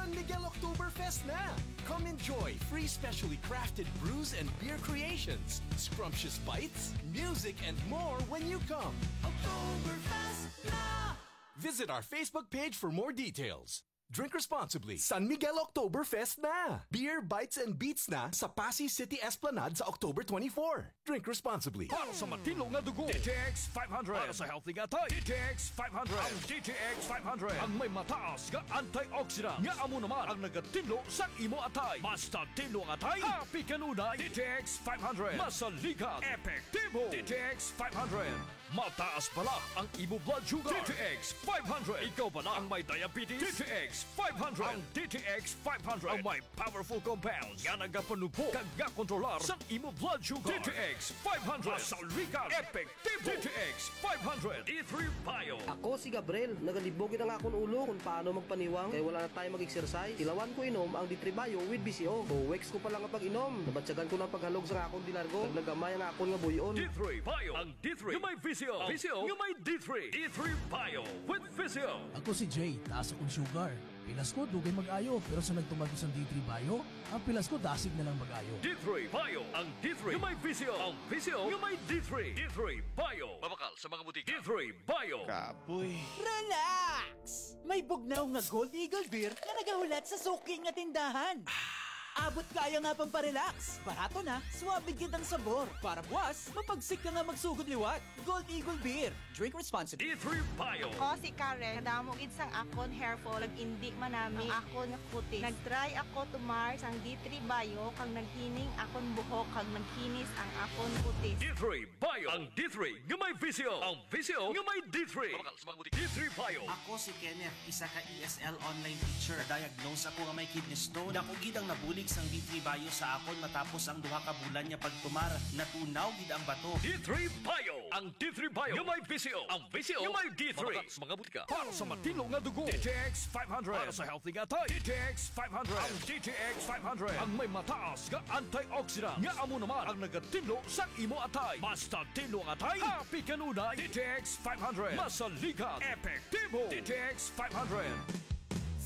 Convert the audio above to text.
San Miguel Oktoberfest na! Come enjoy free specially crafted brews and beer creations, scrumptious bites, music, and more when you come. Oktoberfest na! Visit our Facebook page for more details. Drink responsibly. San Miguel Oktoberfest na! Beer, bites, and beats na sa Pasay City Esplanade sa October 24. Drink responsibly. Para sa matino nga dugo, DTX 500. Para sa healthy nga tayo, DTX 500. Ang DTX 500 ang may mataas nga antioxidant. Nga amo naman ang nagatinlo sa imo atay. Basta tinlo nga atay, happy kanunay. DTX 500. Masaligan, epektibo. DTX 500. Mataas pala ang imo blood sugar. DTX 500. Ikaw ba na ang may diabetes? DTX 500. Ang DTX 500 ang may powerful compounds nga nagapanupo kag kontrolar sa imo blood sugar. DTX 500. Masaligan, epektibo. DTX 500. D3 Bio. Ako si Gabriel. Nagalibogin ang akong ulo kung paano magpaniwang kaya wala na tayo mag-exercise. Ilawan ko inom ang D3 Bio with BCO. Weeks ko pa lang ang pag-inom. Nabatsagan ko ng paghalog sa akong dilargo. Nagnagamay ang akong nga buyon. D3 Bio. Ang D3 yung may VCO. VCO yung may D3. D3 Bio with VCO. Ako si Jay, taas akong sugar. Pilas ko, dugay mag-ayo. Pero sa nagtumag ko sa D3 Bio, ang pilas ko dasig na lang mag-ayo. D3 Bio. Ang D3 yung may VCO. Ang VCO yung may D3. D3 Bio. Mabakal sa mga butika. D3 Bio. Kapoy. Relax! May bugnaw nga Gold Eagle Beer na nagahulat sa suking nga tindahan. Abot kaya nga pang parelax. Barato na, suwabe gid ang sabor. Para buwas, mapagsik ka nga magsugod liwat. Gold Eagle Beer. Drink responsibly. D3 Bio. Ako si Karen, kadamo gid sang akon hair fall, nag-indi man nami ang akon nga kutis. Nag-try ako tumar sang D3 Bio kang naghining akon buhok kang naghinis ang akon kutis. D3 Bio. Ang D3 yung may VCO. Ang VCO yung may D3. Mabakal sa mga butika. D3 Bio. Ako si Kenneth, isa ka ESL online teacher. Diagnose ako nga may kidney stone. Dako gid ang nabulig sang D3 Bio sa akon matapos ang duha ka bulan niya pagtumar. Natunaw gid ang bato. D3 Bio. Ang D3 Bio yung may VCO. Ang VCO yung may D3. Mabakal sa mga butika. Para sa matino nga dugo, DTX 500. Para sa healthy nga tayo, DTX 500. Ang DTX 500 ang may mataas nga antioxidant. Nga amo naman ang nagatinlo sa imo atay. Basta tinlo nga atay, happy kanunay. DTX 500. Masaligan, epektibo. DTX 500.